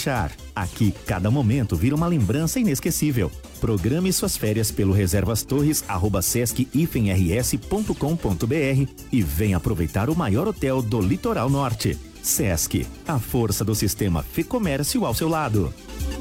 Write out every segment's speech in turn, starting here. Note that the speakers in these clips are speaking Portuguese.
relaxar. Aqui, cada momento vira uma lembrança inesquecível. Programe suas férias pelo reservastorres@sesc-rs.com.br e venha aproveitar o maior hotel do Litoral Norte. Sesc, a força do sistema Fê-Comércio ao seu lado.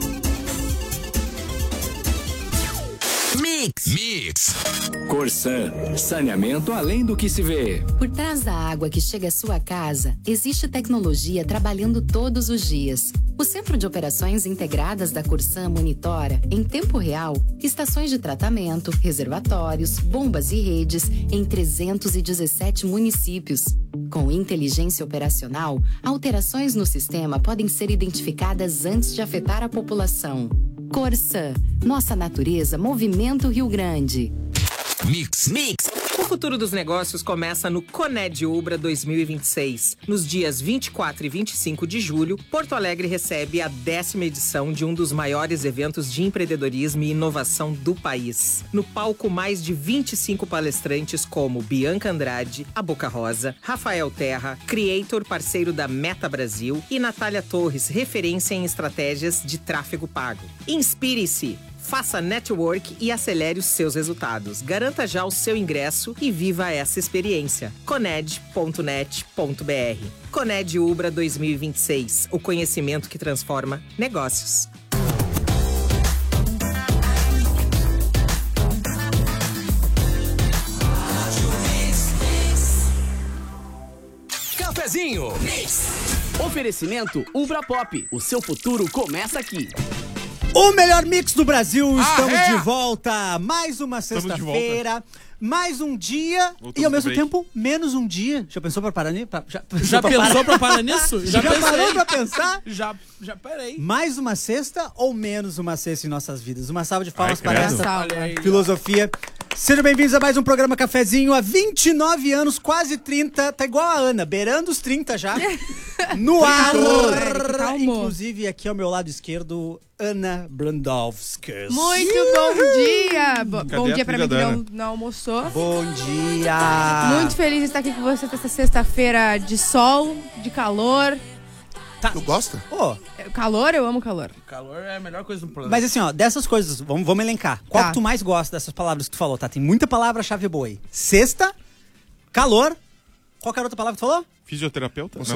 Mix. Corsan, saneamento além do que se vê. Por trás da água que chega à sua casa, existe tecnologia trabalhando todos os dias. O Centro de Operações Integradas da Corsan monitora, em tempo real, estações de tratamento, reservatórios, bombas e redes em 317 municípios. Com inteligência operacional, alterações no sistema podem ser identificadas antes de afetar a população. Corsan, nossa natureza movimenta o Rio Grande. Mix. O futuro dos negócios começa no Coned Ubra 2026. Nos dias 24 e 25 de julho, Porto Alegre recebe a 10ª edição de um dos maiores eventos de empreendedorismo e inovação do país. No palco, mais de 25 palestrantes como Bianca Andrade, a Boca Rosa, Rafael Terra, Creator, parceiro da Meta Brasil, e Natália Torres, referência em estratégias de tráfego pago. Inspire-se! Faça network e acelere os seus resultados. Garanta já o seu ingresso e viva essa experiência. Coned.net.br. Coned Ubra 2026. O conhecimento que transforma negócios. Cafezinho. Oferecimento Ubra Pop. O seu futuro começa aqui. O melhor mix do Brasil, estamos de volta. Mais uma sexta-feira, mais um dia e ao mesmo tempo menos um dia. Já pensou pra parar nisso? Já pensou pra parar nisso? Já parou pra pensar? Já parei. Mais uma sexta ou menos uma sexta em nossas vidas? Uma salva de palmas para essa filosofia. Sejam bem-vindos a mais um programa Cafezinho. Há 29 anos, quase 30, tá igual a Ana, beirando os 30 já. No ar. Inclusive, aqui ao meu lado esquerdo, Ana Brandowski. Muito bom dia! Bom dia pra mim que não almoçou. Bom dia! Muito feliz de estar aqui com você nessa sexta-feira de sol, de calor. Tá. Tu gosta? Calor, eu amo calor. Calor é a melhor coisa do planeta. Mas assim, ó, dessas coisas, vamos elencar. Qual que tu mais gosta dessas palavras que tu falou, tá? Tem muita palavra-chave boa aí. Sexta, calor. Qual que era a outra palavra que tu falou? Fisioterapeuta? Eu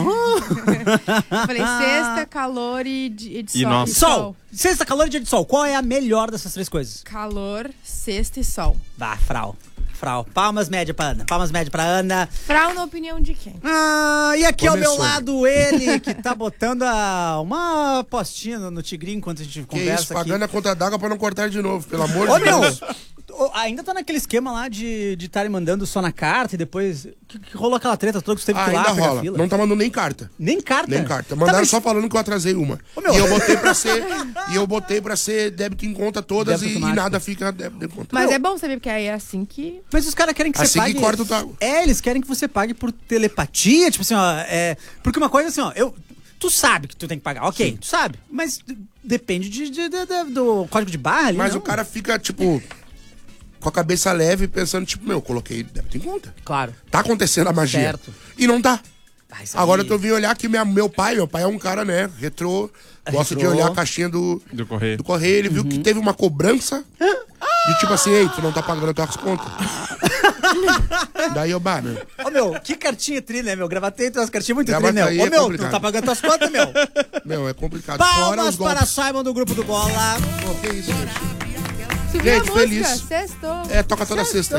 falei sexta, calor e de sol. Sol! Sexta, calor e dia de sol. Qual é a melhor dessas três coisas? Calor, sexta e sol. Bah, Frau. Palmas média pra Ana. Frau na opinião de quem? E aqui ao meu lado, ele que tá botando uma postinha no Tigrinho enquanto a gente conversa isso, pagando aqui. a conta d'água pra não cortar de novo, pelo amor de Deus. Ainda tá naquele esquema lá de estarem mandando só na carta e depois que rolou aquela treta toda que você teve que ir lá ainda pegar rola. fila. Não tá mandando nem carta. Nem carta? Mandaram só falando que eu atrasei uma. E eu botei pra ser débito em conta todas e nada fica débito em conta. Mas é bom saber, porque aí é assim que... Mas os caras querem que você pague... Assim que corta o tago. Eles querem que você pague por telepatia, tipo assim, ó... Porque uma coisa assim, ó... Tu sabe que tu tem que pagar, ok, tu sabe. Mas depende do código de barra ali, Mas não? o cara fica, tipo... com a cabeça leve, pensando, tipo, coloquei débito em conta. Claro. Tá acontecendo a magia. Certo. E não tá. Agora aí... eu vim olhar aqui, meu pai é um cara, né, retrô, gosta de olhar a caixinha do correio. Ele viu que teve uma cobrança de tipo assim, ei, tu não tá pagando as tuas contas. Daí eu, né? Que cartinha tri, né, Gravatei tuas cartinhas muito tri, né? Tu não tá pagando tuas contas, É complicado. Palmas para Simon do Grupo do Bola. Pô, que isso, gente? Subiu Gente, a feliz. Sextou. Toca toda sexta.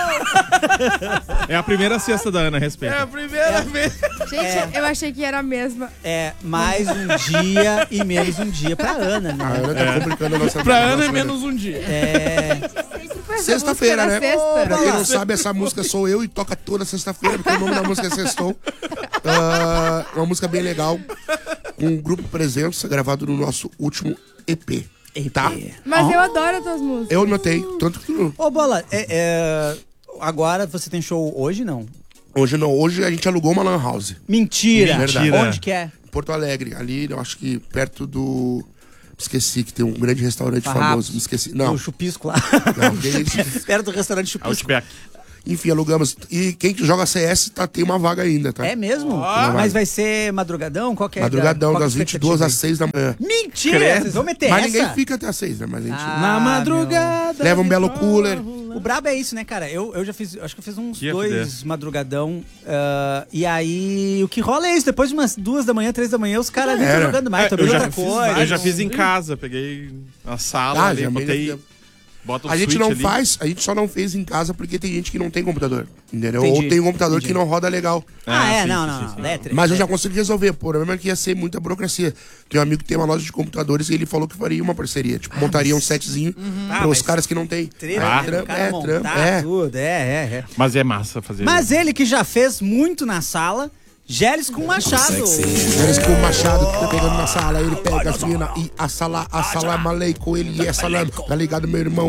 É a primeira sexta da Ana, respeita. É a primeira vez. Gente, eu achei que era a mesma. Mais um dia e menos um dia pra Ana, né? A Ana tá complicando a nossa vida. Pra Ana é menos um dia. Sexta-feira, né? Sexta. Pra quem não sabe, essa música sou eu e toca toda sexta-feira, porque o nome da música é Sextou. Uma música bem legal, com um grupo Presença, gravado no nosso último EP. Tá? Mas eu adoro as tuas músicas. Eu notei, tanto que tu... Bola, agora você tem show hoje, não? Hoje não, hoje a gente alugou uma lan house. Mentira! Verdade. Onde que é? Porto Alegre, ali, eu acho que perto do... Esqueci que tem um grande restaurante famoso, me esqueci. Não. O Chupisco lá. Não, Perto do restaurante Chupisco. Outback. Enfim, alugamos. E quem que joga CS tem uma vaga ainda, tá? É mesmo? Mas Mas vai ser madrugadão? Qual que é? madrugadão, qual que é a das 22 às 6 da manhã. Mentira! Vocês vão meter Mas essa? ninguém fica até às 6, né? Mas a gente Na madrugada. leva um belo cooler. O brabo é isso, né, cara? Eu já fiz, acho que eu fiz uns Que 2 madrugadão. E aí, o que rola é isso. Depois de umas 2 da manhã, 3 da manhã, os caras nem estão jogando mais. Tô eu vendo já outra coisa. Eu já fiz em casa, peguei a sala ali, já botei... Bota o A gente switch não ali. faz, a gente só não fez em casa porque tem gente que não tem computador, entendeu? Entendi, Ou tem um computador entendi. que não roda legal. sim, Não. sim. Letra. Mas eu já consegui resolver. O problema é que ia ser muita burocracia. Tem um amigo que tem uma loja de computadores e ele falou que faria uma parceria. Tipo, montaria um setzinho para os caras que não tem. Treta, o cara montar tudo. Mas é massa fazer. Mas ele que já fez muito na sala, Gélis com Machado. Eles com o Machado que tá pegando na sala, ele pega as minas e assalamu alaikum, ele é salame. Tá ligado, meu irmão?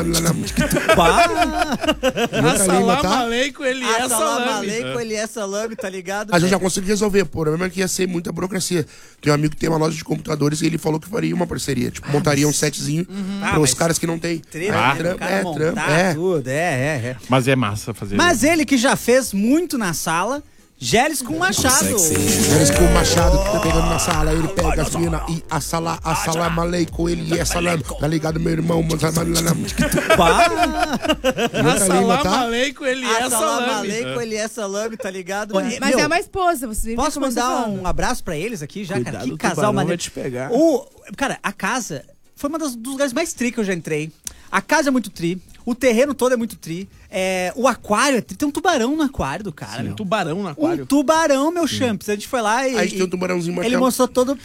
Assalamu alaikum, ele é Assalamu salame. alaikum, ele é salame, tá ligado? Mas eu já consegui resolver. O problema é que ia ser muita burocracia. Tem um amigo que tem uma loja de computadores e ele falou que faria uma parceria. Tipo, montaria um setzinho para os caras que não tem. Tudo, Mas é massa fazer. Mas ele que já fez muito na sala, Gélis com Machado. Eles com o Machado que tá pegando na sala, ele pega as minas e assalamu alaikum, ele é salame. Tá ligado, meu irmão? Assalamu alaikum, ele é Assalamu salame. alaikum, ele é salame, tá ligado? Mas é uma esposa, vocês Posso como eu tô mandar falando. um abraço pra eles aqui já, cara? Cuidado, Que o casal tubarão maneiro. vai te pegar. Cara, a casa foi uma dos lugares mais tri que eu já entrei. A casa é muito tri. O terreno todo é muito tri. O aquário é tri. Tem um tubarão no aquário do cara, meu. Tubarão no aquário. Um tubarão, meu champs. A gente foi lá e... Aí tem um tubarãozinho Ele martelo. mostrou todo...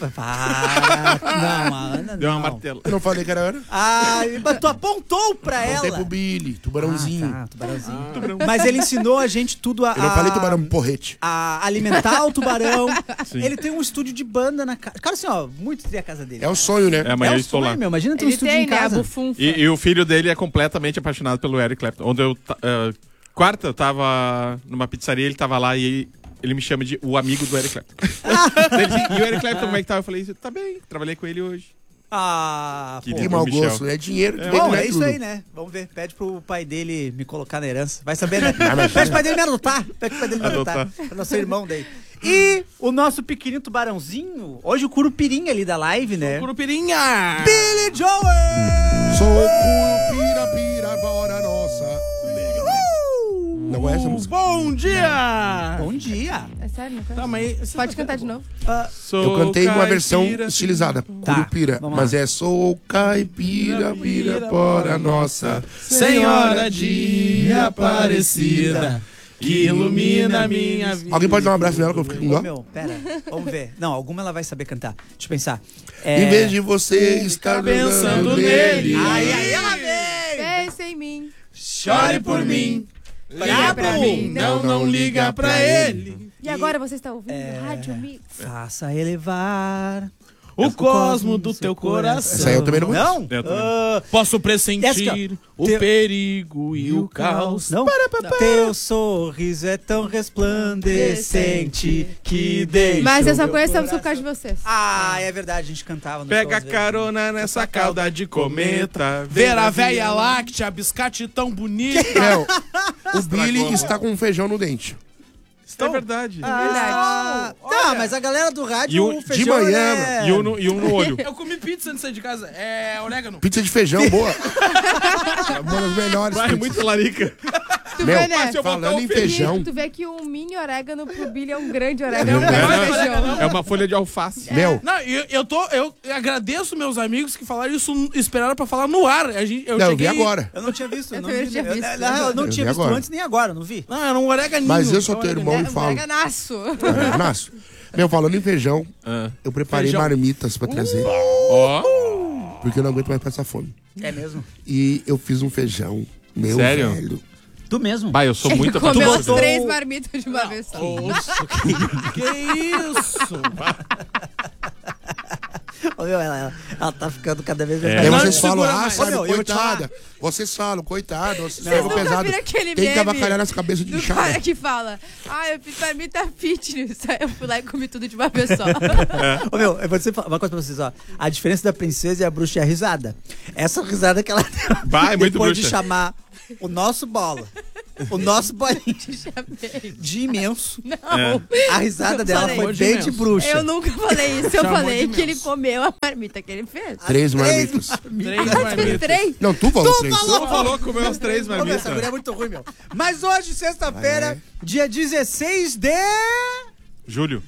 Não, mano. Deu uma martela. Eu não falei que era. Mas tu apontou pra ela. Contei pro Billy, tubarãozinho. Tubarãozinho. Mas ele ensinou a gente tudo a... Eu não falei tubarão porrete. A alimentar o tubarão. Sim. Ele tem um estúdio de banda na casa. Cara, assim, ó, muito tri a casa dele. É o sonho, né? Amanhã É eu o estou sonho, lá. meu. Imagina ter um Ele estúdio tem, em né, a casa. bufunfa. E o filho dele é completamente apaixonado pelo Eric Clapton. Onde eu... quarta, eu tava numa pizzaria, ele tava lá e ele me chama de o amigo do Eric Clapton. Ele disse, e o Eric Clapton, como é que tava? Eu falei, tá bem, trabalhei com ele hoje. Pô. Que mau Michel. gosto, né? Dinheiro que vem, Bom, não é isso tudo. aí, né? Vamos ver. Pede pro pai dele me colocar na herança. Vai saber, né? Pede pro pai dele me adotar. Pede pro pai dele me adotar. É nosso irmão daí. E o nosso pequenino tubarãozinho, hoje o Curupirinha ali da live, né? Curupirinha! Billy Joel! Sou o Curupira, bora nossa. Não conhece essa música? Bom dia! Bom dia. É sério, não Calma aí. Pode cantar de novo. Eu cantei uma versão caipira, estilizada, Tá, Curupira, vamos lá. mas é sou caipira, pira, bora nossa. Senhora de Aparecida, que ilumina a minha vida. Alguém pode dar um abraço nela que eu fiquei com Ô, dó? meu, pera. Vamos ver. Não, alguma ela vai saber cantar. Deixa eu pensar. Em vez de você estar pensando pensando nele. nele. Aí ela veio! Pensa em mim. Chore por mim. Liga pra mim. Não liga pra ele. E agora você está ouvindo Rádio Mix. Faça elevar O cosmo do teu coração. Essa aí eu também não conheço. Não? Eu também. Posso Essa pressentir aqui, ó. o Teu- perigo e o caos. Não? Teu sorriso é tão resplandecente que deixa. Mas eu o só meu conheço essa música coração- por causa de vocês. Ah, é verdade, a gente cantava no Pega show, às vezes. carona nessa cauda de cometa. Ver a véia láctea, biscate tão bonito. Meu, o Billy está com um feijão no dente. É verdade. Ah, tá, mas a galera do rádio, E o- o feijão, de manhã, né? E um no olho. Eu comi pizza antes de sair de casa. É orégano. Pizza de feijão, boa. Uma das melhores Vai pizzas. muito larica. Tu Meu, vê, né? falando em feijão, Tu vê que um mini orégano pro Billy é um grande orégano. É, Não não, é feijão. É uma folha de alface. meu, Não, eu agradeço meus amigos que falaram isso, esperaram pra falar no ar. Eu não, eu cheguei... vi agora. Eu não tinha visto. Eu não também vi, tinha eu- visto. eu não Eu tinha vi visto agora. antes nem agora, não vi. Não, era um oreganinho. Mas eu sou teu Era um irmão e falo. Oreganaço. É, Nasso. Meu, falando em feijão, Ah. eu preparei Feijão. marmitas pra trazer. Ó. Porque eu não aguento mais passar fome. É mesmo? E eu fiz um feijão. Meu Sério? velho. Tu mesmo. Bah, eu sou muito Ele comeu apaixonado. as 3 marmitas de uma vez só. Que isso? Ô, meu, ela tá ficando cada vez mais... É. Aí Não vocês te falam, segura ah, mais. sabe, Ô, meu, eu vou te falar. coitada. Vocês falam, coitado, vocês Vocês pegam nunca pesado. viram aquele Tem que meme avacalhar nas cabeças de do chave. cara que fala, eu fiz marmita fitness. Aí eu fui lá e comi tudo de uma vez só. Ô, meu, eu vou dizer uma coisa pra vocês, ó. A diferença da princesa e a bruxa é a risada. Essa risada que ela deu Vai, muito depois de bruxa. chamar o nosso bola O nosso bolinho de imenso. Não. A risada dela foi bem de bruxa. Eu nunca falei isso. Eu falei que ele comeu a marmita que ele fez. 3 marmitas. 3? Não, tu falou 3. Tu falou que comeu as 3 marmitas. Essa mulher é muito ruim, meu. Mas hoje, sexta-feira, dia 16 de... Julho.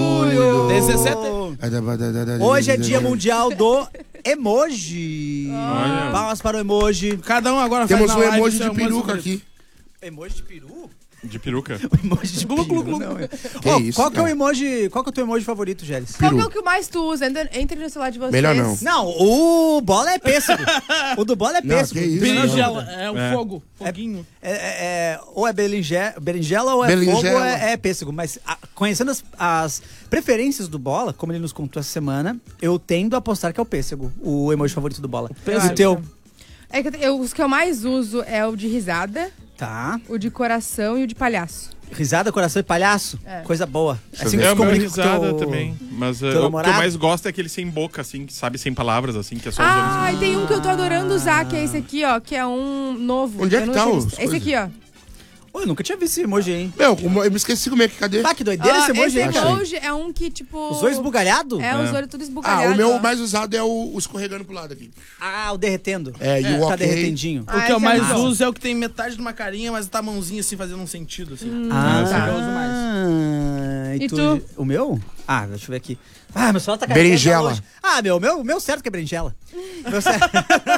17. Hoje é dia mundial do emoji. Palmas para o emoji. Cada um agora Temos faz um na live emoji seu de peruca aqui. Emoji de peru? De peruca. O emoji de peru, não. Qual que é o emoji? Qual que é o teu emoji favorito, Gélis? Qual que é o que mais tu usa? Entre no celular de vocês. Melhor não. Não, o bola é pêssego. O do bola é pêssego. que isso, Berinjela, é o fogo. Foguinho. Ou é berinjela ou é fogo ou é pêssego. Mas conhecendo as preferências do bola, como ele nos contou essa semana, eu tendo a apostar que é o pêssego, o emoji favorito do bola. O teu? Os que eu mais uso é o de risada. Tá. O de coração e o de palhaço. Risada, coração e palhaço? Coisa boa. Assim, é o meu risada também. Mas o que eu mais gosto é aquele sem boca, assim, que sabe, sem palavras, assim, que é só os olhos. E tem um que eu tô adorando usar, que é esse aqui, ó, que é um novo. Onde é que tá esse aqui, ó. Eu nunca tinha visto esse emoji, hein? Meu, eu me esqueci como é que... Cadê? Que doideira esse emoji aí, cara. Esse emoji é um que, tipo... Os olhos esbugalhados? Os olhos tudo esbugalhados. O meu mais usado é o escorregando pro lado aqui. O derretendo. E o tá derretendinho. O que eu mais uso é o que tem metade de uma carinha, mas tá a mãozinha assim, fazendo um sentido, assim. Tá. Eu uso mais. E tu? O meu? Deixa eu ver aqui. Meu celular tá berinjela. Hoje. Meu certo que é berinjela. Meu certo.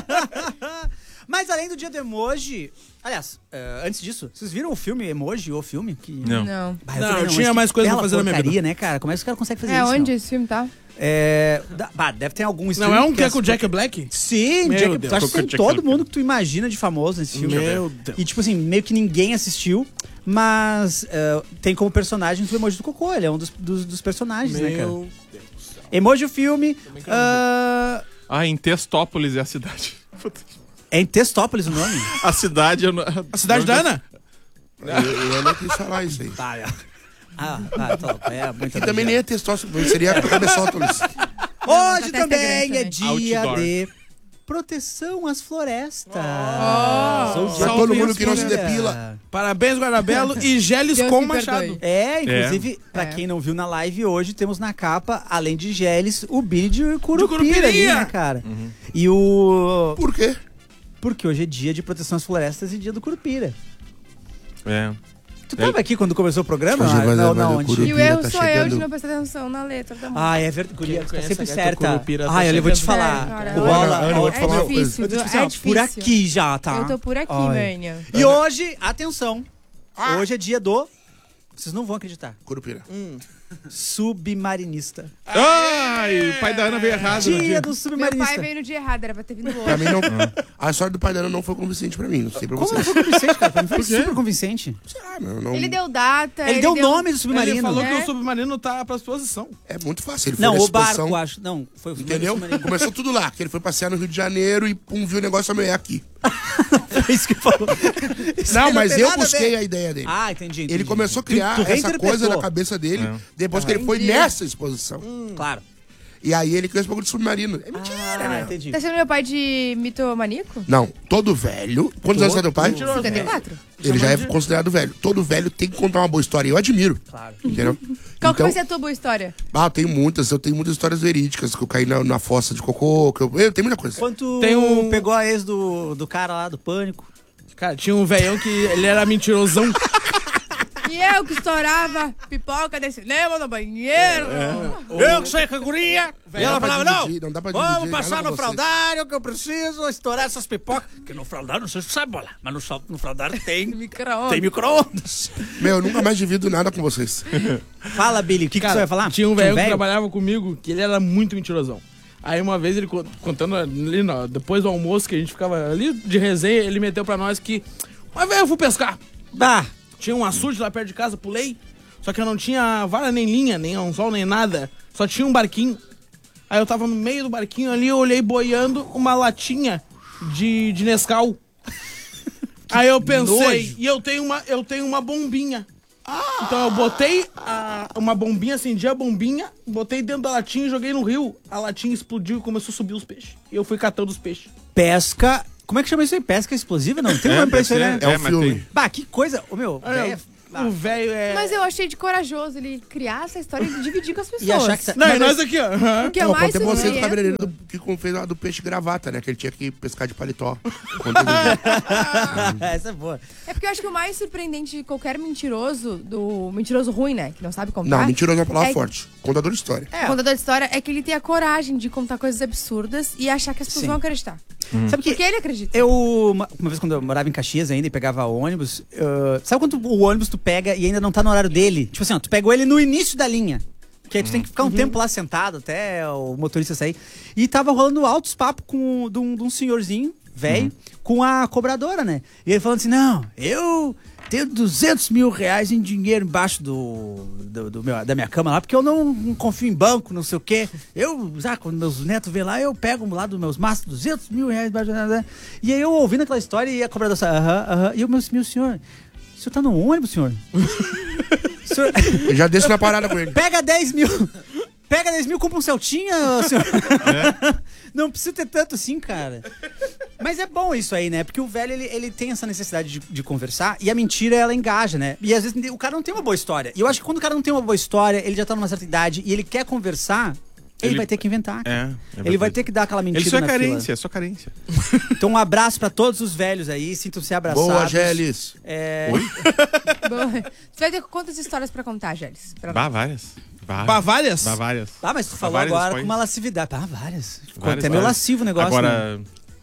Mas além do dia do emoji... Aliás, antes disso, vocês viram o filme Emoji, o filme? Que... Não. Eu tinha mais coisa pra fazer na minha vida. Né, cara? Como é que os caras conseguem fazer isso? Onde esse filme tá? Deve ter algum stream. Não é um que é com o Jack Black? Sim, Jack. Acho que tem todo mundo que tu imagina de famoso nesse filme. Meu Deus. E tipo assim, meio que ninguém assistiu, mas tem como personagem o emoji do Cocô. Ele é um dos personagens, né, cara? Meu Deus do céu. Emoji o filme. Em Testópolis é a cidade. É em Testópolis o nome? A cidade... A cidade da Ana? Eu não quis falar isso aí. Tá louco. Que também nem é Testópolis, seria Cabeçópolis. Hoje também é dia de proteção às florestas. Pra todo mundo que não se depila. Parabéns, Guarabelo e Gélis com Machado. Inclusive, pra quem não viu na live hoje, temos na capa, além de Gélis, o Billy de Curupira ali, né, cara? E o... Por quê? Porque hoje é dia de proteção às florestas e dia do Curupira. Tu tava aqui quando começou o programa? Não. E o erro sou eu de não prestar atenção na letra da música. É verdade. Tá sempre certa. Eu vou te falar. É difícil. Por aqui já, tá? Eu tô por aqui, Mania. E hoje, atenção. Hoje é dia do... Vocês não vão acreditar. Curupira. Submarinista. O pai da Ana veio errado. Dia do submarinista. Meu pai veio no dia errado, era pra ter vindo hoje. Pra mim não. A história do pai da Ana não foi convincente pra mim, não sei pra vocês. Como não foi convincente, cara? Pra mim foi super convincente. Ele deu data. Ele deu o nome do submarino. Ele falou que o submarino tá pra exposição. É muito fácil. Ele foi o barco, acho. Não, foi o entendeu? Começou tudo lá, que ele foi passear no Rio de Janeiro e viu o negócio aqui. Foi isso que falou. Não, mas eu busquei a ideia dele. Entendi. Ele começou a criar essa coisa na cabeça dele depois que ele foi nessa exposição. Claro. E aí ele criou esse bagulho de submarino. É mentira, né? Entendi. Tá sendo meu pai de mitomaníaco? Não, todo velho... Quantos anos é teu pai? 74. Ele já é considerado velho. Todo velho tem que contar uma boa história. Eu admiro. Claro. Entendeu? Qual que vai ser a tua boa história? Eu tenho muitas. Eu tenho muitas histórias verídicas. Que eu caí na fossa de cocô. Eu tenho muita coisa. Quanto pegou a ex do cara lá, do Pânico? Cara, tinha um velhão que ele era mentirosão. E eu que estourava pipoca de cinema no banheiro. Eu que saía com a guria. E ela falava, não vamos passar no vocês. fraldário que eu preciso estourar essas pipocas. Porque no fraldário, não sei se você sabe, bola, mas no fraldário tem micro-ondas. Eu nunca mais divido nada com vocês. Fala, Billy, o que você vai falar? Tinha um velho que trabalhava comigo, que ele era muito mentirosão. Aí uma vez ele contando ali, depois do almoço, que a gente ficava ali de resenha, ele meteu pra nós que... Mas velho, eu fui pescar. Tinha um açude lá perto de casa, pulei. Só que eu não tinha vara nem linha, nem anzol, nem nada. Só tinha um barquinho. Aí eu tava no meio do barquinho ali, eu olhei boiando uma latinha de Nescau. Aí eu pensei, e eu tenho uma bombinha. Então eu botei uma bombinha, acendi a bombinha, botei dentro da latinha e joguei no rio. A latinha explodiu e começou a subir os peixes. E eu fui catando os peixes. Pesca Como é que chama isso aí? Pesca explosiva? Não tem nome pra isso aí, né? É um filme. Bah, que coisa. Ô, meu, O velho é... Mas eu achei de corajoso ele criar essa história e dividir com as pessoas. E achar que... Não, e nós aqui, ó. O que é mais Tem você do surpreendente... cabeleireiro que fez a do peixe gravata, né? Que ele tinha que pescar de paletó. Essa é boa. É porque eu acho que o mais surpreendente de qualquer mentiroso, do mentiroso ruim, né? Que não sabe contar. Não, mentiroso é uma palavra É- forte. Contador de história. O contador de história é que ele tem a coragem de contar coisas absurdas e achar que as pessoas Sim. vão acreditar. Sabe que Porque ele acredita. uma vez quando eu morava em Caxias ainda e pegava ônibus, sabe quando o ônibus tu pega e ainda não tá no horário dele? Tipo assim, ó, tu pegou ele no início da linha. Que aí tu tem que ficar um tempo lá sentado até o motorista sair. E tava rolando altos papos de um senhorzinho, velho, com a cobradora, né? E ele falando assim, não, eu tenho 200 mil reais em dinheiro embaixo da minha cama lá, porque eu não confio em banco, não sei o quê. Quando meus netos vêm lá, eu pego lá dos meus maços 200 mil reais embaixo da... E aí eu ouvindo aquela história e a cobradora, e eu, meu senhor, o senhor tá no ônibus, senhor? Senhor... Eu já desço na parada com ele. Pega 10 mil. Pega 10 mil, compra um Celtinha, senhor. Não precisa ter tanto assim, cara. Mas é bom isso aí, né? Porque o velho, ele tem essa necessidade de conversar e a mentira, ela engaja, né? E às vezes o cara não tem uma boa história. E eu acho que quando o cara não tem uma boa história, ele já tá numa certa idade e ele quer conversar, ele vai ter que inventar. Ele vai ter que dar aquela mentira Ele só é na carência, fila. é só carência. Então um abraço pra todos os velhos aí, sintam-se abraçados. Boa, Gélis. Boa. Você vai ter quantas histórias pra contar, Gélis? Várias. Várias? Várias. Ah, mas tu falou Várias agora ações. com uma lascividade. Várias. Ficou Várias, até meio várias. lascivo o negócio. Agora, né?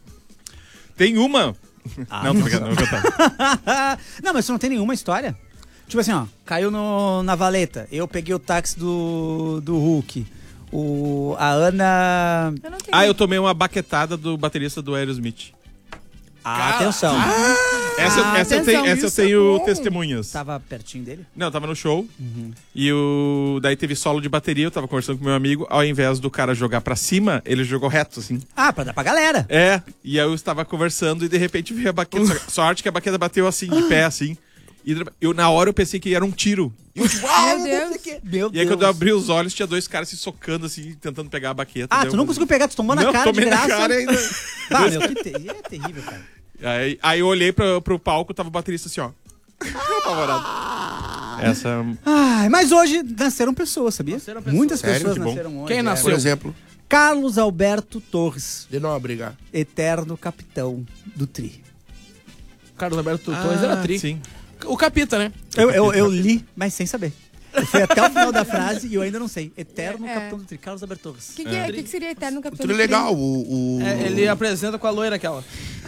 tem uma... Não, tô brincando, não vou contar. Não, mas tu não tem nenhuma história? Tipo assim, ó, caiu na valeta, eu peguei o táxi do Hulk, a Ana... Eu tomei uma baquetada do baterista do Aerosmith. Atenção. Essa eu tenho testemunhas. Tava pertinho dele? Não, eu tava no show. E daí teve solo de bateria, eu tava conversando com meu amigo. Ao invés do cara jogar pra cima, ele jogou reto, assim. Ah, pra dar pra galera. É, e aí eu estava conversando e de repente veio a baqueta. Sorte que a baqueta bateu assim, de pé, assim. E na hora eu pensei que era um tiro. E eu tipo, Meu E aí quando eu abri os olhos, tinha dois caras se socando, assim, tentando pegar a baqueta. Ah, tu não conseguiu pegar, tu tomou na cara de tomei graça. na cara ainda. Ah, meu, é terrível, cara. Aí eu olhei pro palco, tava o baterista assim, ó. Apavorado. Essa... Mas hoje nasceram pessoas, sabia? Muitas Sério? pessoas Que bom. nasceram hoje. Quem nasceu? Por exemplo, Carlos Alberto Torres, de Nóbrega. eterno capitão do Tri. Carlos Alberto Torres era tri. Sim. O Capita, né? Eu li, mas sem saber. Eu fui até o final da frase e eu ainda não sei. Eterno capitão do Tri, Carlos Alberto Torres. O que seria eterno capitão Tudo do legal. Ele apresenta com a loira aquela.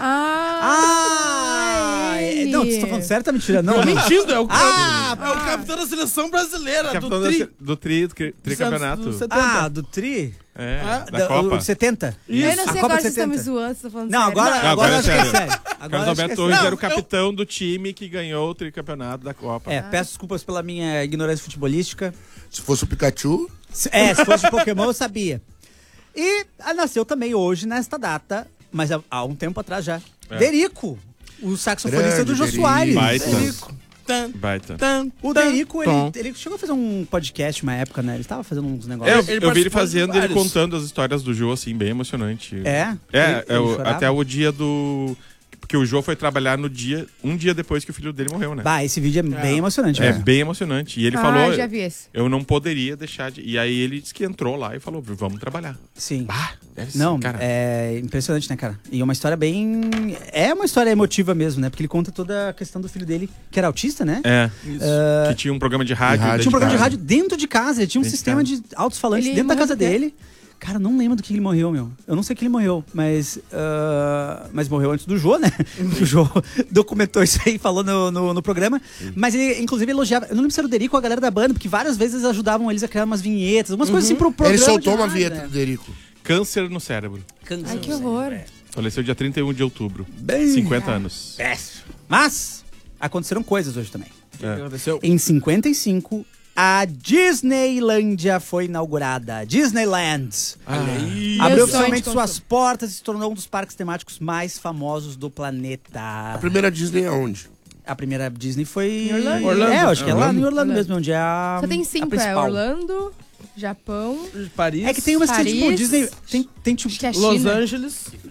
Ele. Não, você tá falando sério, tá mentindo? Não, Tô não. mentindo, é o capitão da seleção brasileira, Capitão do do tricampeonato. Do 70. Do Tri? Da Copa. O 70? Eu não A sei Copa agora de se vocês estão me 70. zoando, se estão falando Não, sério. agora é acho que é sério. sério. Carlos Agora acho que Alberto é Torres sério. era o capitão do time que ganhou o tricampeonato da Copa. Peço desculpas pela minha ignorância futebolística. Se fosse o Pikachu, Se fosse Pokémon, eu sabia. E nasceu também hoje, nesta data, mas há um tempo atrás já. É. O saxofonista Grande do Jô Derico. Soares. Baita. Derico. Baita. O Derico, ele chegou a fazer um podcast uma época, né? Ele estava fazendo uns Eu negócios. vi ele participou de fazendo, ele vários. contando as histórias do Jô, assim, bem emocionante. É? Ele chorava? Até o dia do... Porque o Jô foi trabalhar um dia depois que o filho dele morreu, né? Bah, esse vídeo é bem emocionante. É né? bem emocionante. E ele falou... já vi esse. Eu não poderia deixar de... E aí ele disse que entrou lá e falou, vamos trabalhar. Sim. Deve ser, Não, cara. é impressionante, né, cara? E é uma história bem... É uma história emotiva mesmo, né? Porque ele conta toda a questão do filho dele, que era autista, né? É. Que tinha um programa de rádio. Tinha um programa de casa. rádio dentro de casa. Ele tinha um Dentro de sistema casa. de alto-falantes Ele dentro da morreu casa do quê? dele. Cara, não lembro do que ele morreu, meu. Eu não sei que ele morreu, mas morreu antes do Jô, né? O Jô documentou isso aí, falou no programa. Mas ele, inclusive, elogiava. Eu não lembro se era o Derico ou a galera da banda, porque várias vezes eles ajudavam eles a criar umas vinhetas, umas coisas assim pro programa. ele soltou de uma rádio, vinheta né? do Derico. Câncer no cérebro. Ai, que horror. Faleceu dia 31 de outubro. Bem, 50 anos. Péssimo. Mas aconteceram coisas hoje também. O que aconteceu? Em 55, a Disneylândia foi inaugurada. Disneyland. Abriu Meu sonho oficialmente de suas portas e se tornou um dos parques temáticos mais famosos do planeta. A primeira Disney é onde? A primeira Disney foi... Em Orlando. Orlando. É, eu acho que é lá em Orlando Orlando. mesmo, onde é a Só tem a 5, é principal. Orlando, Japão, Paris. É que tem umas que tem, tipo, Paris. Disney... Tem tipo... acho que é a Los China. Angeles.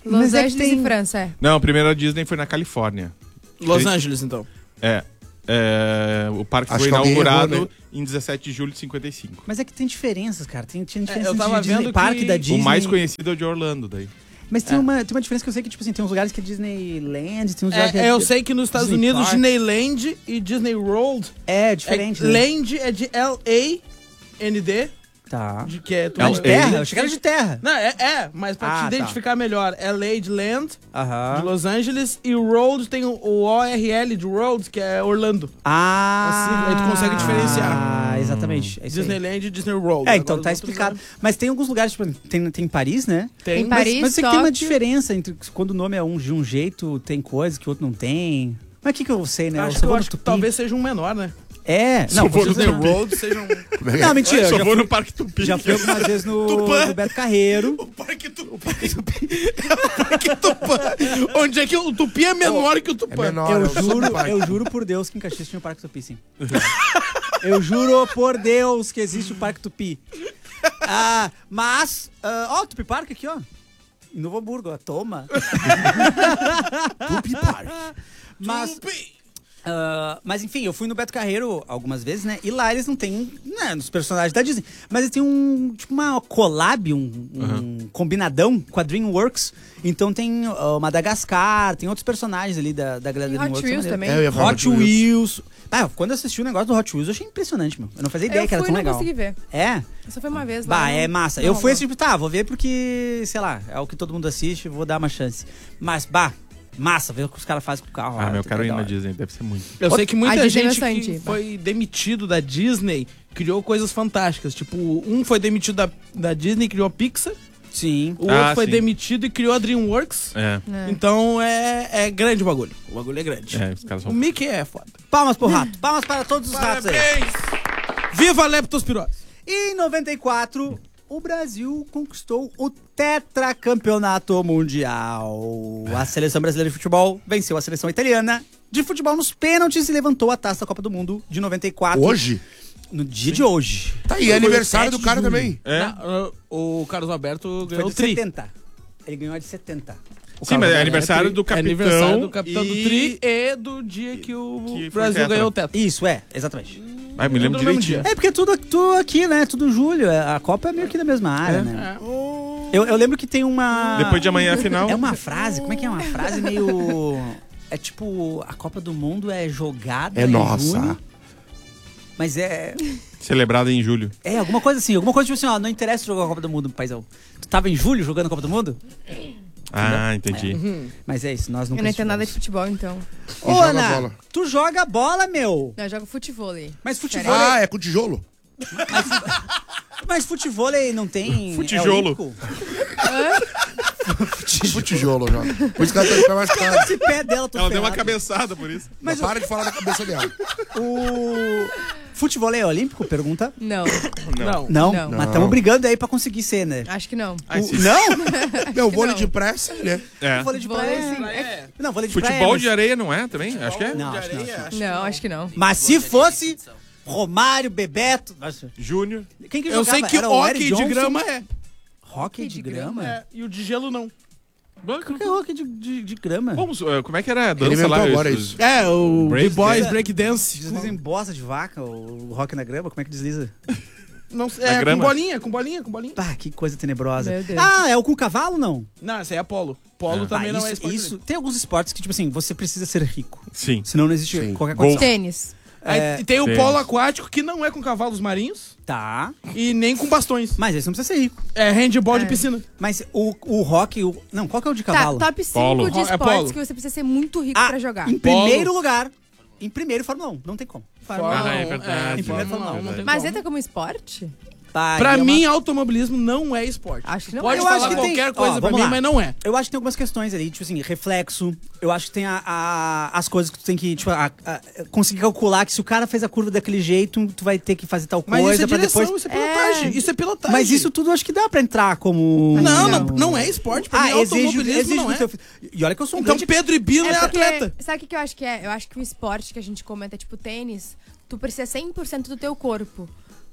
Los Angeles e França, é. Não, a primeira Disney foi na Califórnia. Los Angeles, então. O parque Acho foi que alguém inaugurado errou, né? em 17 de julho de 55. Mas é que tem diferenças, cara. Tem diferenças eu tava de Disney, vendo parque que da Disney. O mais conhecido é o de Orlando, daí. Mas tem uma diferença que eu sei que, tipo assim, tem uns lugares que é Disneyland, tem uns lugares que Eu sei que nos Estados Disney Unidos, Park. Disneyland e Disney World É diferente, né? Land é de L-A-N-D, Tá. que é... É de terra? Eu achei que era de terra. Não, mas pra te identificar melhor, LA de Land, de Los Angeles, e o World tem o ORL de World, que é Orlando. Assim, aí tu consegue diferenciar. Ah, exatamente. É isso aí. Disneyland e Disney World. É, então Agora tá os outros, explicado. né? Mas tem alguns lugares, tipo, tem Paris, né? Tem. Em Paris, Mas eu sei que tem uma Tóquio. diferença entre quando o nome é de um jeito, tem coisa que o outro não tem. Mas o que eu sei, né? Acho que talvez seja um menor, né? É, Se não, eu for no Disney Tupi. World seja um... Não, mentira. Eu só já vou fui- no Parque Tupi. Já fui algumas vezes no Beto Carreiro. O Parque Tupi. Onde é que o Tupi é menor que o Tupã? É menor, Eu juro por Deus que em Caxias tinha o Parque Tupi, sim. Eu juro por Deus que existe o Parque Tupi. Mas, ó, o Tupi Park aqui, ó. Em Novo Hamburgo, ó, toma. Tupi Park. Mas enfim, eu fui no Beto Carreiro algumas vezes, né? E lá eles não têm, né, nos personagens da Disney. Mas eles têm tipo uma collab, um combinadão com a DreamWorks. Então tem o Madagascar, tem outros personagens ali da galera da Hot DreamWorks. Wheels também. Eu ia falar Hot Wheels. Quando eu assisti o negócio do Hot Wheels, eu achei impressionante, meu. Eu não fazia ideia que era tão não legal. consegui ver. É? Só foi uma vez lá. Bah, é massa. Eu fui assim, tipo, vou ver porque, sei lá, é o que todo mundo assiste, vou dar uma chance. Mas, massa, ver o que os caras fazem com o carro. Eu quero ir da na hora. Disney, deve ser muito. Eu sei que A muita Disney é gente que bastante. foi demitido da Disney criou coisas fantásticas. Tipo, um foi demitido da Disney e criou a Pixar. Sim. O outro foi sim. demitido e criou a DreamWorks. É. Então é grande o bagulho. O bagulho é grande. Os caras O são... Mickey é foda. Palmas pro rato. Palmas para todos os ratos aí. Parabéns! Viva a leptospirose! E em 94, o Brasil conquistou o tetracampeonato mundial. A seleção brasileira de futebol venceu a seleção italiana de futebol nos pênaltis e levantou a taça da Copa do Mundo de 94. Hoje? No dia de hoje. Tá aí, é aniversário do cara também. O Carlos Alberto Foi ganhou o de Tri. 70. Ele ganhou a de 70. Sim, mas é aniversário do É capitão. aniversário do capitão do e- Tri e do dia que o que foi Brasil tetra. ganhou o teto. Isso, exatamente. Me lembro Tudo no mesmo direitinho. dia. É porque tudo aqui, né? Tudo julho. A Copa é meio que da mesma área, né? Eu lembro que tem uma... Depois de amanhã, afinal. É uma frase, como é que é? Uma frase meio... É tipo, a Copa do Mundo é jogada É em nossa. junho, mas Celebrada em julho. alguma coisa assim. Alguma coisa tipo assim, ó, não interessa jogar a Copa do Mundo, paizão. Tu tava em julho jogando a Copa do Mundo? Entendi. Mas é isso, nós Eu nunca não entendo nada de estivemos. futebol, então. Ô, joga Ana, bola. tu joga bola, meu. Não, eu jogo futevôlei. Mas futebol... É com tijolo? Mas futebol não tem... Futijolo. É olímpico? Futijolo, já. Por isso que ela tá de pé mais caro. Esse pé dela, tô Ela deu uma ferrado. cabeçada por isso. Mas para de falar da cabeça dela. O futebol é olímpico? Pergunta. Não, Não. Não, Não. mas estamos brigando aí pra conseguir ser, né? acho que não. Não? Meu, vôlei não. de pressa, né? É. Vôlei de Vôlei, praia, sim. é... Não, vôlei de praia Futebol mas- de areia não é também? Acho que é. Não, acho que não. Não, acho que não. Mas se fosse Romário, Bebeto... Nossa, Júnior. quem que Eu jogava? sei que Era o Eric hockey de Johnson? grama é. Hockey de grama? É, e o de gelo não. O que é hockey de grama? Vamos, como é que era a Ele dança inventou lá? agora Os- isso. É, o Break B-Boys, dance. Break Dance. Desliza em bosta de vaca, o rock na grama? Como é que desliza? Não, Na com grama. bolinha, com bolinha. Pá, que coisa tenebrosa. Meu Deus. Ah, é o com cavalo, não? Não, esse aí é polo. Polo também não é isso, esporte. isso. Tem alguns esportes que, tipo assim, você precisa ser rico. Sim. Senão não existe Sim. qualquer Golfe. coisa. Tênis. Aí tem o Tênis. polo aquático, que não é com cavalos marinhos Tá. e nem com bastões. Mas esse não precisa ser rico. É handball de piscina. Mas o rock... Não, qual que é o de Tá, cavalo? top 5 Polo. de É esportes polo. que você precisa ser muito rico pra jogar. Em primeiro lugar... Em primeiro, Fórmula 1. Não tem como. Ah, é verdade. Em primeiro Fórmula Fórmula 1, não tem Mas como. entra como esporte? Tá, Pra e é mim, automobilismo não é esporte. Acho que não Pode Eu falar acho que tem- qualquer Ó, coisa pra vamos mim, lá. mas não é. Eu acho que tem algumas questões ali, tipo assim, reflexo. Eu acho que tem as coisas que tu tem que, tipo, conseguir calcular que se o cara fez a curva daquele jeito, tu vai ter que fazer tal Mas coisa isso é pra direção, depois... isso é pilotagem. Isso é pilotagem. Mas isso tudo eu acho que dá pra entrar como... Não é esporte. Pra mim, automobilismo não é. do teu... E olha que eu sou um Então grande... Pedro e Bino é porque- atleta. Sabe o que eu acho que é? Eu acho que o esporte que a gente comenta, tipo tênis, tu precisa 100% do teu corpo.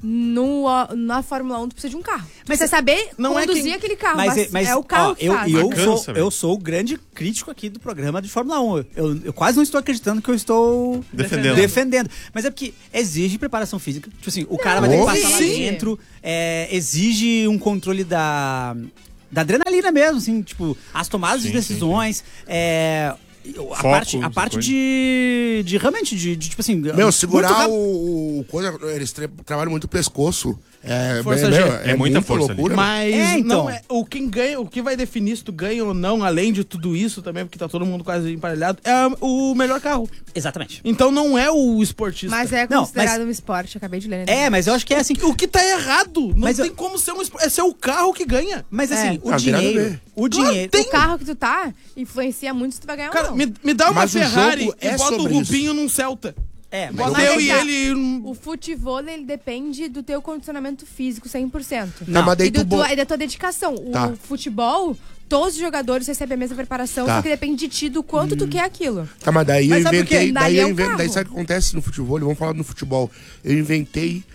na Fórmula 1 tu precisa de um carro. Mas você saber conduzir aquele carro. Mas é o carro que faz. Eu sou o grande crítico aqui do programa de Fórmula 1. Eu quase não estou acreditando que eu estou defendendo. Mas é porque exige preparação física. Tipo assim, o cara vai ter que passar lá dentro. Exige um controle da adrenalina mesmo, assim, tipo, as tomadas de decisões. A parte de realmente, de tipo assim... segurar o coisa, eles trabalham muito o pescoço. Força G. É muita força loucura. Mas então. O que vai definir se tu ganha ou não, além de tudo isso também, porque tá todo mundo quase emparelhado, é o melhor carro. Exatamente. Então não é o esportista. Mas é considerado um esporte, acabei de ler. Né? Mas eu acho que é assim... O que tá errado? Não tem como ser um esporte. É ser o carro que ganha. Mas assim, o dinheiro... O carro que tu tá influencia muito se tu vai ganhar ou não. Me dá uma Ferrari e bota o Rubinho num Celta. Mas eu e ele... O futebol, ele depende do teu condicionamento físico 100%. E da tua dedicação. O futebol, todos os jogadores recebem a mesma preparação, só que depende de ti, do quanto tu quer aquilo. Mas daí eu inventei... Daí sabe o que acontece no futebol? Vamos falar no futebol. Eu inventei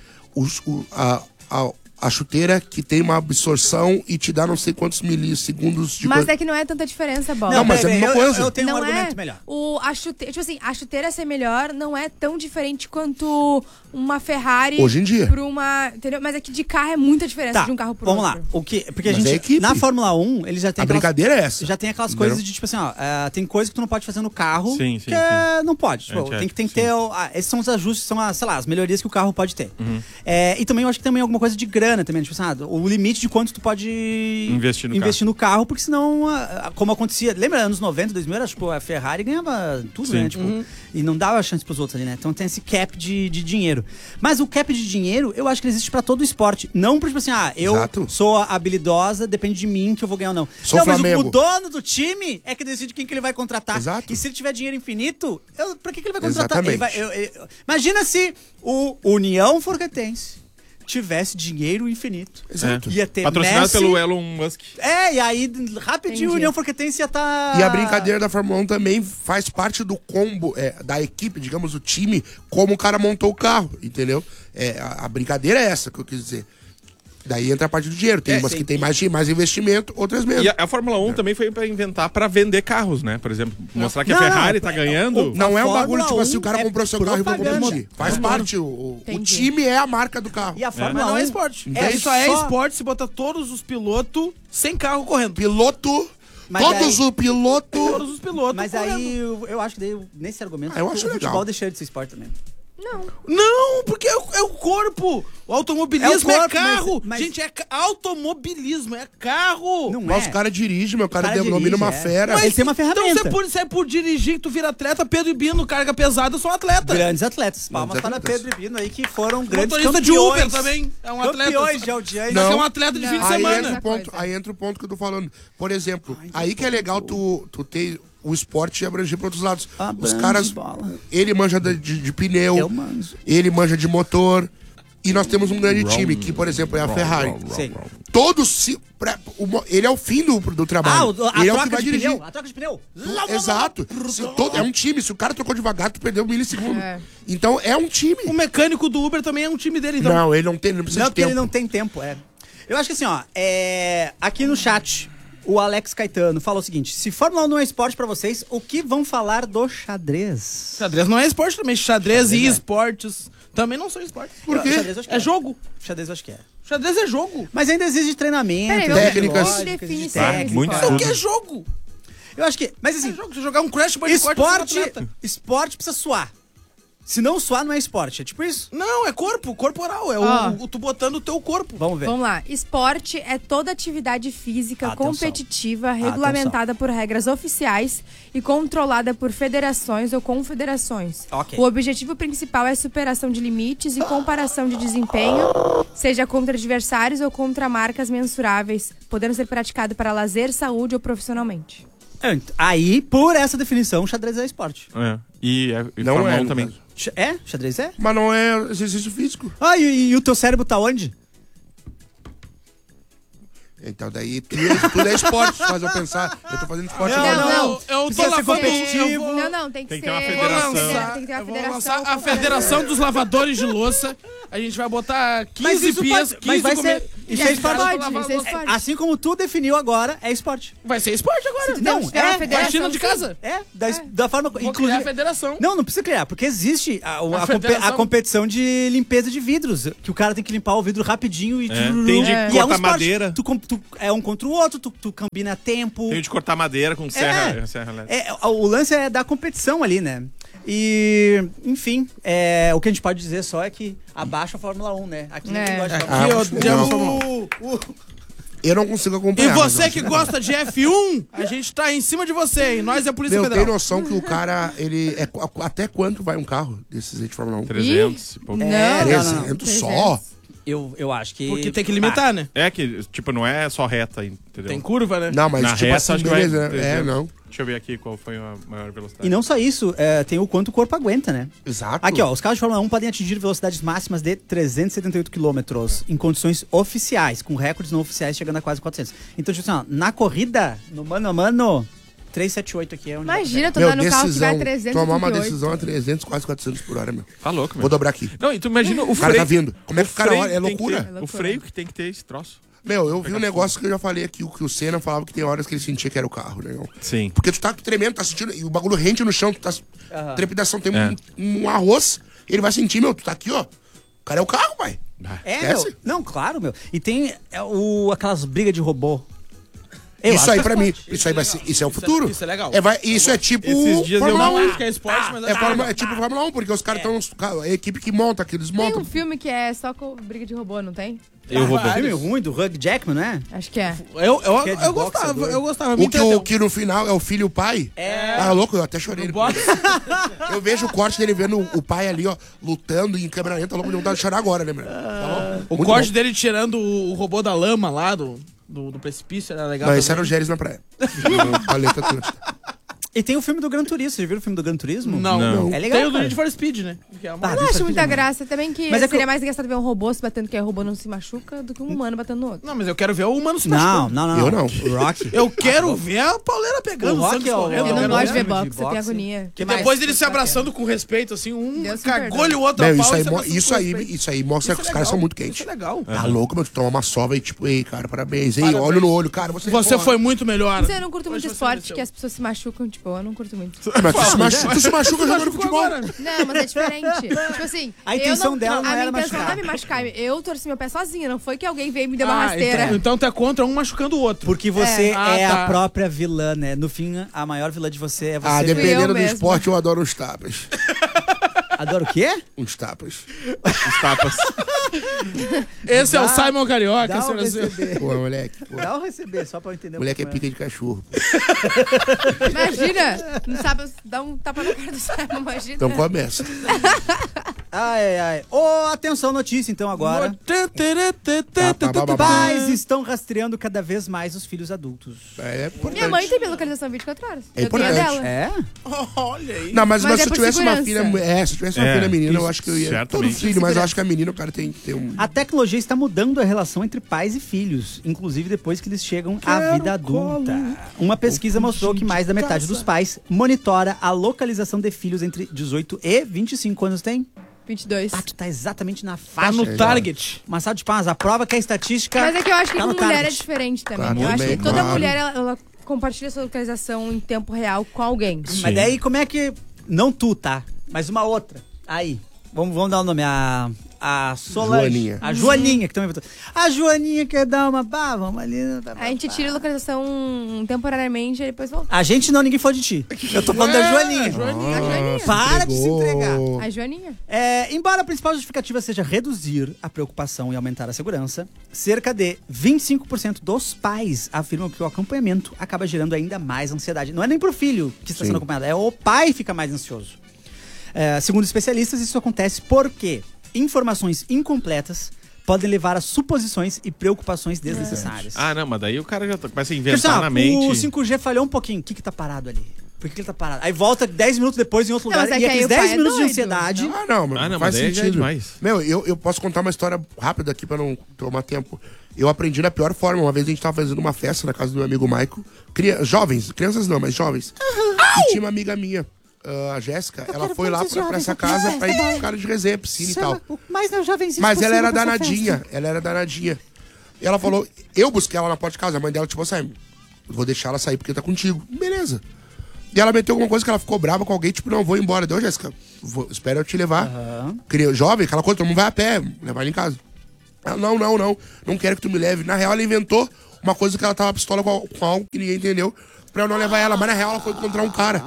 a chuteira que tem uma absorção e te dá não sei quantos milissegundos de Mas é que não é tanta diferença, Bola. Não, mas é a mesma coisa. Eu tenho um argumento melhor. A chuteira, tipo assim, a chuteira ser melhor não é tão diferente quanto uma Ferrari. Hoje em dia. Entendeu? Mas é que de carro é muita diferença de um carro pro outro. Vamos lá. Porque a gente, na Fórmula 1, eles já tem brincadeira é essa. Já tem aquelas coisas de, tipo assim, tem coisa que tu não pode fazer no carro não pode. Tipo, tem que ter... esses são os ajustes, são as melhorias que o carro pode ter. E também eu acho que também alguma coisa de grana também, tipo assim, o limite de quanto tu pode investir no carro, porque senão, como acontecia, lembra, anos 90, 2000, era, tipo, a Ferrari ganhava tudo, né, tipo, e não dava chance pros outros ali, né, então tem esse cap de dinheiro. Mas o cap de dinheiro, eu acho que ele existe pra todo o esporte, não pra, tipo assim, eu sou habilidosa, depende de mim que eu vou ganhar ou não. Mas o dono do time é que decide quem que ele vai contratar. E se ele tiver dinheiro infinito, pra que ele vai contratar? Imagina se o União Forquetense tivesse dinheiro infinito. Exato. Ia ter patrocinado Messi, pelo Elon Musk. E aí, rapidinho, a União Forquetense ia estar... E a brincadeira da Fórmula 1 também faz parte do combo da equipe, digamos, o time, como o cara montou o carro, entendeu? A brincadeira é essa que eu quis dizer. Daí entra a parte do dinheiro. Tem umas que tem mais investimento, outras menos. E a Fórmula 1 também foi pra inventar pra vender carros, né? Por exemplo, mostrar que a Ferrari tá ganhando. Não é um bagulho tipo assim, o cara comprou seu carro e vai competir. Faz parte, o time é a marca do carro. E a Fórmula 1 não é esporte. Só é esporte se botar todos os pilotos sem carro correndo. Todos os pilotos. Mas correndo. Aí eu acho que daí, nesse argumento, eu acho o futebol deixou de ser esporte também. Não, porque é o corpo. O automobilismo é carro. Gente, é automobilismo, é carro. Mas o cara dirige, o cara domina uma fera. Mas ele tem uma ferramenta. Então se é por dirigir que tu vira atleta, Pedro e Bino, carga pesada, são atletas. Grandes atletas. Palmas para Pedro e Bino aí, que foram grandes motorista de Uber também é um atleta. Campeões de audiência. Não, é um atleta de fim de semana. Aí entra o ponto que eu tô falando. Por exemplo, aí que é legal tu ter... o esporte abranger para outros lados. Os caras, ele manja de pneu, ele manja de motor, e nós temos um grande time, que, por exemplo, é a Ferrari. Ele é o fim do trabalho. Ele é o que vai dirigir. A troca de pneu. Exato. É um time. Se o cara trocou devagar, tu perdeu um milissegundo. Então, é um time. O mecânico do Uber também é um time dele. Então. Não, ele não precisa de tempo. Porque ele não tem tempo, Eu acho que assim, aqui no chat... O Alex Caetano falou o seguinte: se Fórmula 1 não é esporte pra vocês, o que vão falar do xadrez? Xadrez não é esporte também. Xadrez e esportes também não são esportes. Por quê? É jogo. Xadrez eu acho que é. Xadrez é jogo. Mas ainda exige treinamento, técnicas. O que é jogo? Eu acho que... Mas assim... Se jogar um Crash Bandicoot... Esporte precisa suar. Se não suar, não é esporte. É tipo isso? Não, é corporal. É tu botando o teu corpo. Vamos ver. Vamos lá. Esporte é toda atividade física competitiva, regulamentada por regras oficiais e controlada por federações ou confederações. O objetivo principal é a superação de limites e comparação de desempenho, seja contra adversários ou contra marcas mensuráveis, podendo ser praticado para lazer, saúde ou profissionalmente. Aí, por essa definição, xadrez é esporte. E não Fórmula 1 também. Xadrez é? Mas não é exercício físico. E o teu cérebro tá onde? Então daí tudo é esporte, faz eu pensar. Eu tô fazendo esporte agora. Não, eu tô lavando... competitivo. Não, tem que ter uma ser... federação. Tem que ter uma federação. Lançar a Federação dos Lavadores de Louça. A gente vai botar 15 pias, 15 mas vai ser... Isso é esporte. Assim como tu definiu agora, é esporte. Vai ser esporte agora. Não, é faxina de casa. É, da forma... Vou criar a federação. Não precisa criar, porque existe a competição de limpeza de vidros, que o cara tem que limpar o vidro rapidinho e... Tem de cortar madeira. Tu é um contra o outro, tu combina tempo. Tem de cortar madeira com serra elétrica. O lance é da competição ali, né? E, enfim, o que a gente pode dizer só é que abaixa a Fórmula 1, né? Aqui ninguém gosta de Fórmula 1. Eu não consigo acompanhar. E você que gosta de F1, a gente tá em cima de você, hein? Nós é a Polícia Federal. Tem noção que o cara, ele... Até quanto vai um carro desses aí de Fórmula 1? 300 e pouco. 300 só? Eu acho que... Porque tem que limitar, né? É que, tipo, não é só reta, entendeu? Tem curva, né? Não, mas Na tipo reta, assim, acho que vai beleza. 300. Não. Deixa eu ver aqui qual foi a maior velocidade. E não só isso, tem o quanto o corpo aguenta, né? Exato. Aqui, ó, os carros de Fórmula 1 podem atingir velocidades máximas de 378 km em condições oficiais, com recordes não oficiais chegando a quase 400. Então, tipo assim, ó, na corrida, no mano a mano, 378 aqui é onde... Imagina, tu andar no carro que vai 300. Tomar uma decisão a 300, quase 400 por hora, meu. Tá louco, meu. Vou dobrar aqui. Não, e tu imagina o freio... O cara tá vindo. Como é que o cara olha? É loucura. O freio que tem que ter esse troço. Meu, eu vi um negócio que eu já falei aqui, que o Senna falava que tem horas que ele sentia que era o carro, né? Sim. Porque tu tá tremendo, tá sentindo, e o bagulho rende no chão, tu tá... Trepidação, tem um arroz, ele vai sentir, meu, tu tá aqui, ó. O cara é o carro, pai. Meu. Não, claro, meu. E tem aquelas brigas de robô. Isso aí pra mim, isso é o futuro. Isso é legal. Isso é tipo... Esses dias Fórmula 1, que é esporte, mas é tipo Fórmula 1, porque os caras estão... A equipe que monta, que eles montam. Tem um filme que é só com briga de robô, não tem? Eu vou filme ruim do Hugh Jackman, né? Acho que é. Eu gostava. O que no final é o filho e o pai. Ah, louco, eu até chorei. Eu vejo o corte dele vendo o pai ali, ó, lutando em câmera lenta, louco, não dá de chorar agora, né, meu? O corte dele tirando o robô da lama lá do precipício era legal. Não, esse era o Géris na praia. Paleta Atlântica. E tem o filme do Gran Turismo. Você já viu o filme do Gran Turismo? Não. É legal, tem o do Need for Speed, né? Eu não acho muita graça também, que mas seria mais engraçado ver um robô se batendo, que o robô não se machuca, do que um humano batendo no outro. Não, mas eu quero ver o humano se machucando. Não. Eu não. O Rock. Eu quero ver a pauleira pegando, o Rock correndo. Eu não gosto de ver de boxe, eu tenho agonia. E depois eles se abraçando com respeito, assim, um cagou-lhe o outro. Isso aí mostra que os caras são muito quentes. Isso é legal. Tá louco, meu? Tu toma uma sova e tipo, ei, cara, parabéns. Ei, olho no olho, cara. Você foi muito melhor. Mas eu não curto muito esporte, que as pessoas se machucam, tipo, eu não curto muito. Mas tu se machuca jogando futebol. Não, mas é diferente. Tipo assim, a intenção dela não era machucar. A minha intenção não é me machucar. Eu torci meu pé sozinha, não foi que alguém veio e me deu uma rasteira. Então tu é contra um machucando o outro. Porque você a própria vilã, né? No fim, a maior vilã de você é você. Ah, dependendo do esporte, eu adoro os tapas. Adoro o quê? Uns tapas. Os tapas. Esse é o Simon Carioca, dá senhor. Pô, moleque. Pô. Dá o receber, só pra eu entender. Moleque é pica de cachorro. Imagina, não sabe dar um tapa na cara do Simon, imagina. Então começa. Ai. Atenção, notícia então agora. Pais estão rastreando cada vez mais os filhos adultos. É importante. Minha mãe tem minha localização 24 horas. É importante. Dela. É? Olha aí. Não, mas é se eu tivesse uma filha... se eu tivesse uma filha menina, eu acho que eu ia... Certamente. Todo filho, mas eu acho que a menina, o cara tem que ter um... A tecnologia está mudando a relação entre pais e filhos, inclusive depois que eles chegam à vida adulta. Uma pesquisa mostrou que mais da metade dos pais monitora a localização de filhos entre 18 e 25 anos. Tem? 22. Tu tá exatamente na faixa. Tá no target. Uma salva de palmas. A prova que a estatística... Mas é que eu acho que tá com no mulher target. é diferente também. Claro, eu acho que toda claro. mulher, ela compartilha sua localização em tempo real com alguém. Mas daí como é que... Não tu, tá? Mas uma outra. Aí. Vamos dar o nome. A Solange. Joaninha. A Joaninha, que também votou. A Joaninha quer dar uma... vamos ali... A gente tira a localização temporariamente e depois volta. A gente não, ninguém foi de ti. Eu tô falando da Joaninha. A Joaninha. Para de se entregar. A Joaninha. Embora a principal justificativa seja reduzir a preocupação e aumentar a segurança, cerca de 25% dos pais afirmam que o acompanhamento acaba gerando ainda mais ansiedade. Não é nem pro filho que está sendo acompanhado, é o pai que fica mais ansioso. Segundo especialistas, isso acontece porque informações incompletas podem levar a suposições e preocupações desnecessárias. Ah, não, mas daí o cara já começa a inventar na mente. O 5G falhou um pouquinho. O que tá parado ali? Por que ele tá parado? Aí volta 10 minutos depois em outro lugar. Mas E aqueles 10 minutos de doido. ansiedade. Não faz sentido. Demais. Meu, eu posso contar uma história rápida aqui pra não tomar tempo. Eu aprendi da pior forma. Uma vez a gente tava fazendo uma festa na casa do meu amigo Maico. Jovens, crianças não, mas jovens. E tinha uma amiga minha, a Jéssica. Ela foi lá pra essa casa pra ir com os caras de resenha, piscina e tal. Mas ela era danadinha. E ela falou, eu busquei ela na porta de casa. A mãe dela, tipo assim, vou deixar ela sair porque tá contigo. Beleza. E ela meteu alguma coisa que ela ficou brava com alguém, tipo, não, vou embora. Deu, Jéssica, espera eu te levar. Jovem, aquela coisa, todo mundo vai a pé, levar ele em casa. Ela, não quero que tu me leve. Na real, ela inventou uma coisa que ela tava pistola com algo que ninguém entendeu, pra eu não levar ela. Mas na real, ela foi encontrar um cara.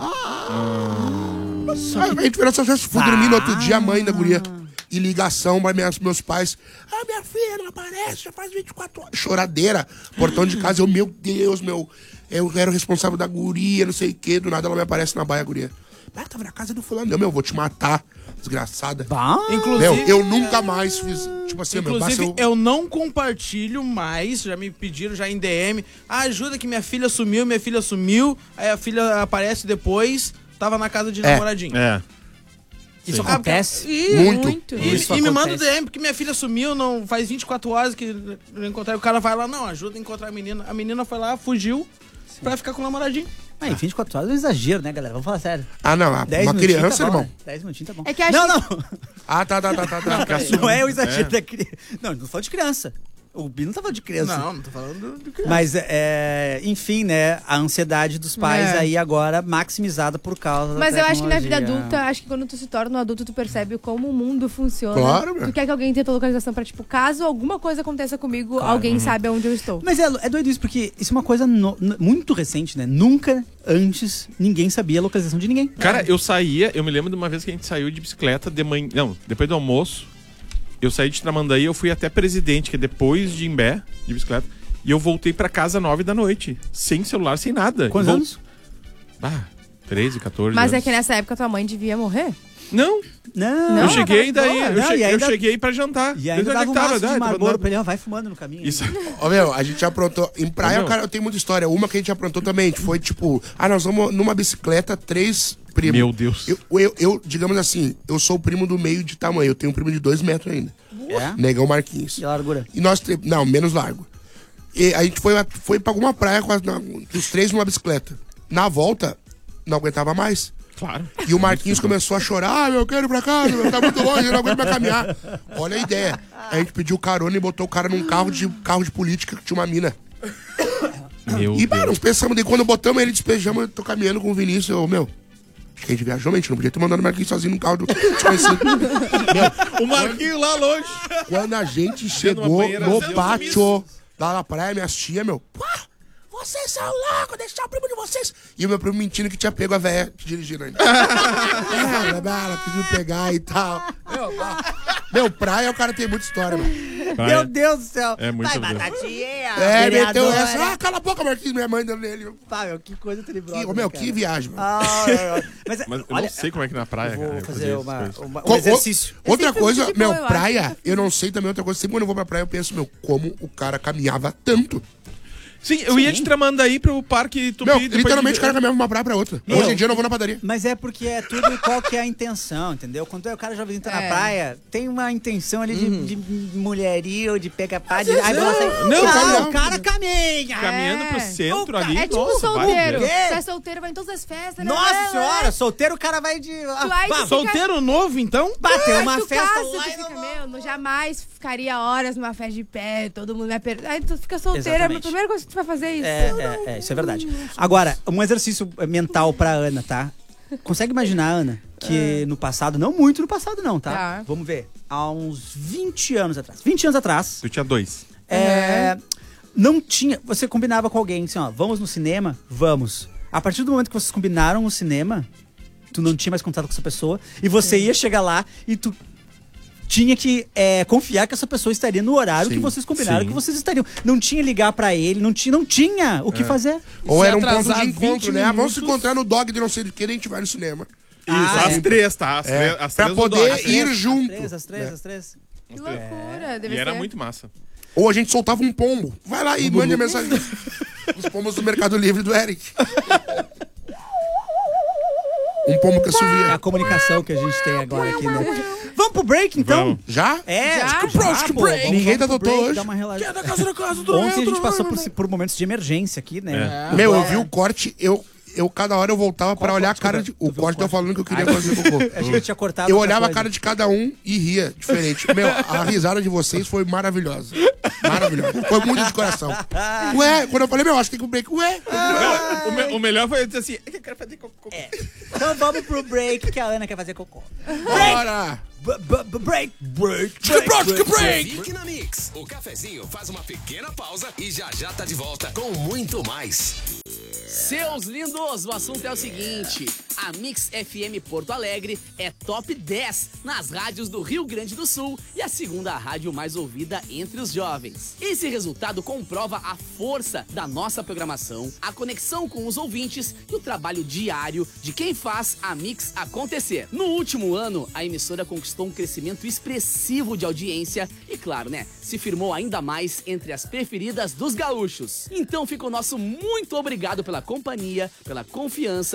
A gente virou essa festa, fui dormir no outro dia, a mãe da guria. E ligação para meus pais. Minha filha não aparece, já faz 24 horas. Choradeira. Portão de casa, meu Deus, eu era o responsável da guria, não sei o quê. Do nada ela me aparece na baia, guria. Tava na casa do fulano. Vou te matar, desgraçada. Inclusive, eu nunca mais fiz, tipo assim, inclusive, eu não compartilho mais, já me pediram, já em DM, ajuda que minha filha sumiu, aí a filha aparece depois, tava na casa de namoradinho. Isso acontece? Muito. E me manda o DM, porque minha filha sumiu, não faz 24 horas que eu encontrei. O cara vai lá, não, ajuda a encontrar a menina. A menina foi lá, fugiu pra ficar com o namoradinho. 24 horas é um exagero, né, galera? Vamos falar sério. Uma criança, tá irmão. 10 minutinhos tá bom. É que acho não. que... Não é o exagero da criança. Não falando de criança. O Bino não tá falando de criança. Não tô falando de criança. Mas, enfim, né? A ansiedade dos pais aí agora maximizada por causa Mas da eu acho que na vida tecnologia. adulta, acho que quando tu se torna um adulto, tu percebe como o mundo funciona. Claro, meu. Tu quer que alguém tenha tua localização pra, tipo, caso alguma coisa aconteça comigo, alguém sabe aonde eu estou. Mas é doido isso, porque isso é uma coisa muito recente, né? Nunca antes ninguém sabia a localização de ninguém. Cara, eu me lembro de uma vez que a gente saiu de bicicleta de manhã. Não, depois do almoço. Eu saí de Tramandaí, eu fui até Presidente, que é depois de Imbé, de bicicleta. E eu voltei pra casa 9 da noite. Sem celular, sem nada. Quantos anos? 13, 14 Mas anos. é que nessa época tua mãe devia morrer? Não. Não. Eu cheguei daí, eu ainda- cheguei pra jantar. E ainda dava um maço de Marlboro pra ele, vai fumando no caminho. Isso. A gente já aprontou. Em praia, cara, eu tenho muita história. Uma que a gente aprontou também, a gente foi tipo, nós vamos numa bicicleta, 3 primos. Meu Deus. Eu, digamos assim, eu sou o primo do meio de tamanho. Eu tenho um primo de 2 metros ainda. Negão Marquinhos. E a largura? E nós, não, menos largo. E a gente foi pra alguma praia com os 3 numa bicicleta. Na volta, não aguentava mais. Claro. E o Marquinhos começou a chorar, eu quero ir pra casa, tá muito longe, eu não aguento mais caminhar. Olha a ideia. A gente pediu carona e botou o cara num carro de política que tinha uma mina. Meu Deus. Nós pensamos, daí quando botamos ele, despejamos, eu tô caminhando com o Vinícius, acho que a gente viajou, a gente não podia ter mandado o Marquinhos sozinho num carro desconhecido. O Marquinhos lá longe. Quando a gente chegou no pátio lá na praia, minhas tia, vocês são loucos, deixar o primo de vocês. E o meu primo mentindo que tinha pego a véia dirigindo ainda. Ela quis me pegar e tal. Meu, praia, o cara tem muita história, mano. Praia. Meu Deus do céu. É muito bom. Meteu essa. Cala a boca, Marquinhos, minha mãe dando nele. Que coisa tenebrosa. Que viagem, mano. Mas eu não sei como é que na praia, vou cara. fazer um exercício. Outra coisa, futebol, eu praia, eu não sei também outra coisa. Sempre quando eu vou pra praia, eu penso, como o cara caminhava tanto. Sim, eu ia de Tramandaí pro Parque Tupi. Literalmente o cara caminhava de uma praia pra outra. Hoje em dia eu não vou na padaria. Mas é porque é tudo qual que é a intenção, entendeu? Quando o cara jovenzinho tá na praia, tem uma intenção ali de mulherio, de pegar-pá, de... o cara caminha! Caminhando pro centro ali. É tipo solteiro. Você é solteiro, vai em todas as festas, né? Nossa senhora, solteiro o cara vai de... Solteiro novo, então? Bateu uma festa lá e jamais ficaria horas numa festa de pé, todo mundo vai perder. Aí tu fica solteira, Exatamente. a primeira coisa que tu vai fazer é isso. Isso é verdade. Agora, um exercício mental pra Ana, tá? Consegue imaginar, Ana, que no passado, não muito no passado não, tá? Vamos ver. Há uns 20 anos atrás. 20 anos atrás. Tu tinha 2. Não tinha... Você combinava com alguém, assim, vamos no cinema? Vamos. A partir do momento que vocês combinaram o cinema, tu não tinha mais contato com essa pessoa, e você ia chegar lá e tu tinha que confiar que essa pessoa estaria no horário que vocês combinaram que vocês estariam. Não tinha ligar pra ele, não tinha o que fazer. Ou era um ponto de encontro, né? Vamos se encontrar no dog de não sei de que, a gente vai no cinema. Isso, às 3, tá? Às 3 pra poder ir junto. Às três. Que loucura, deve E ser. era muito massa. Ou a gente soltava um pombo. Vai lá e mande a mensagem. Os pombos do Mercado Livre do Eric. Um pombo que assovia. É a comunicação que a gente tem agora aqui, né? Vamos pro break, então? Vamos. Já? Break. Ninguém tá doutor hoje. Dá uma relaxa. Quem é da casa da casa do Ontem a gente passou por momentos de emergência aqui, né? Meu, eu vi o corte, cada hora eu voltava pra olhar a cara de... O corte eu falando que eu queria fazer cocô. Achei que tinha cortado. Eu olhava a cara de cada um e ria diferente. Meu, a risada de vocês foi maravilhosa. Maravilhosa. Foi muito de coração. Ué, quando eu falei, meu, acho que tem que break. Ué. Não, o melhor foi dizer assim, é que eu quero fazer cocô. Então vamos pro break que a Ana quer fazer cocô. Bora! Break. Fique na Mix. O cafezinho faz uma pequena pausa e já tá de volta com muito mais. Seus lindos, o assunto é o seguinte: a Mix FM Porto Alegre é top 10 nas rádios do Rio Grande do Sul e a segunda rádio mais ouvida entre os jovens. Esse resultado comprova a força da nossa programação, a conexão com os ouvintes e o trabalho diário de quem faz a Mix acontecer. No último ano, a emissora conquistou um crescimento expressivo de audiência e, claro, né, se firmou ainda mais entre as preferidas dos gaúchos. Então fica o nosso muito obrigado pela companhia, pela confiança